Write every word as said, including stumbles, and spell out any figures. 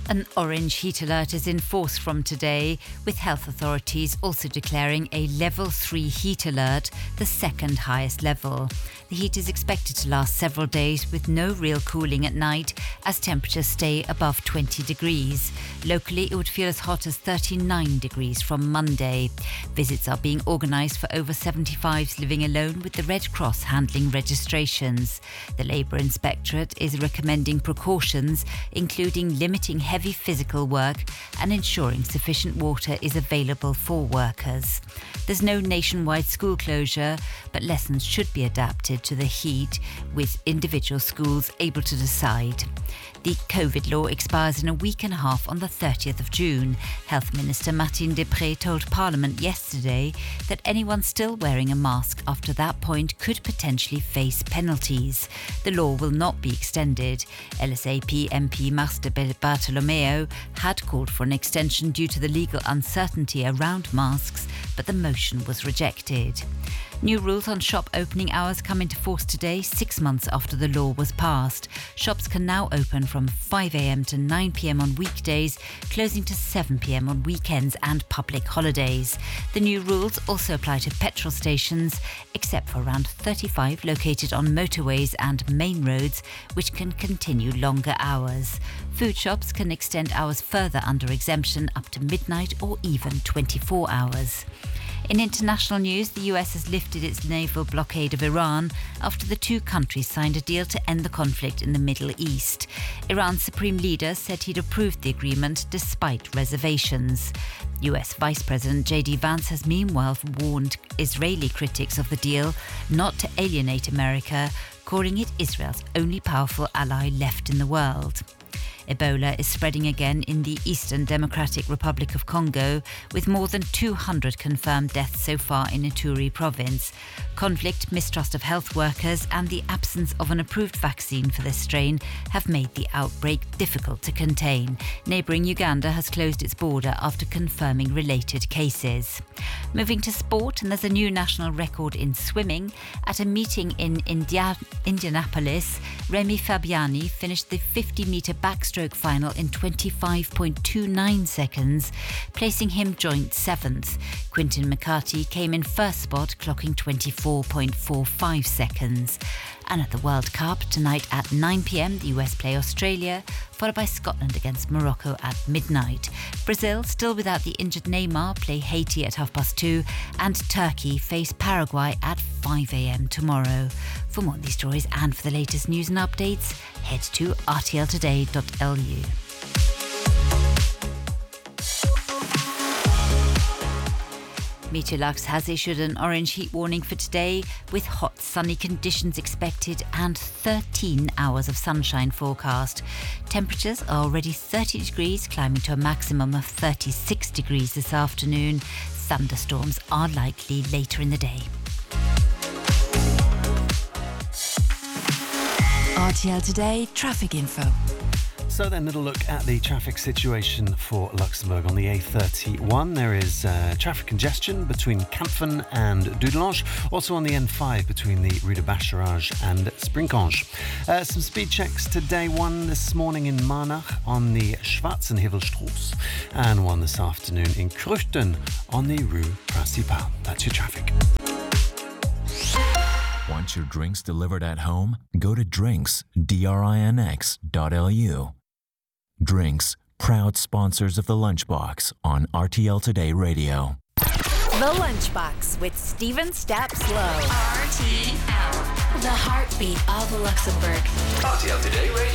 An orange heat alert is in force from today, with health authorities also declaring a level three heat alert, the second highest level. The heat is expected to last several days with no real cooling at night as temperatures stay above twenty degrees. Locally, it would feel as hot as thirty-nine degrees from Monday. Visits are being organised for over seventy-fives living alone, with the Red Cross handling registrations. The Labour Inspectorate is recommending precautions, including limiting heavy physical work and ensuring sufficient water is available for workers. There's no nationwide school closure, but lessons should be adapted to the heat, with individual schools able to decide. The COVID law expires in a week and a half on the thirtieth of June. Health Minister Martine Deprez told Parliament yesterday that anyone still wearing a mask after that point could potentially face penalties. The law will not be extended. L S A P M P Mas de Bartolomeo had called for an extension due to the legal uncertainty around masks, but the motion was rejected. New rules on shop opening hours come into force today, six months after the law was passed. Shops can now open from five a.m. to nine p.m. on weekdays, closing to seven p.m. on weekends and public holidays. The new rules also apply to petrol stations, except for around thirty-five located on motorways and main roads, which can continue longer hours. Food shops can extend hours further under exemption up to midnight or even twenty-four hours. In international news, the U S has lifted its naval blockade of Iran after the two countries signed a deal to end the conflict in the Middle East. Iran's supreme leader said he'd approved the agreement despite reservations. U S Vice President J D Vance has meanwhile warned Israeli critics of the deal not to alienate America, calling it Israel's only powerful ally left in the world. Ebola is spreading again in the Eastern Democratic Republic of Congo, with more than two hundred confirmed deaths so far in Ituri province. Conflict, mistrust of health workers and the absence of an approved vaccine for this strain have made the outbreak difficult to contain. Neighbouring Uganda has closed its border after confirming related cases. Moving to sport, and there's a new national record in swimming. At a meeting in India- Indianapolis, Remy Fabiani finished the fifty metre backstroke final in twenty-five point two nine seconds, placing him joint seventh. Quintin McCarthy came in first spot, clocking twenty-four point four five seconds. And at the World Cup, tonight at nine p.m, the U S play Australia, followed by Scotland against Morocco at midnight. Brazil, still without the injured Neymar, play Haiti at half past two, and Turkey face Paraguay at five a.m. tomorrow. For more on these stories and for the latest news and updates, head to r t l today dot l u. Meteorlux has issued an orange heat warning for today, with hot sunny conditions expected and thirteen hours of sunshine forecast. Temperatures are already thirty degrees, climbing to a maximum of thirty-six degrees this afternoon. Thunderstorms are likely later in the day. R T L Today traffic info. So then, a little look at the traffic situation for Luxembourg. On the A thirty-one, there is uh, traffic congestion between Campfen and Dudelange. Also on the N five between the Rue de Bacharage and Sprinkange. Uh, some speed checks today. One this morning in Marnach on the Schwarzenhevelstrasse, and one this afternoon in Kruchten on the Rue Principale. That's your traffic. Want your drinks delivered at home? Go to drinks, D R I N X dot L U. Drinks, proud sponsors of The Lunchbox on R T L Today Radio. The Lunchbox with Stephen Staps Lowe. R T L, the heartbeat of Luxembourg. R T L Today Radio.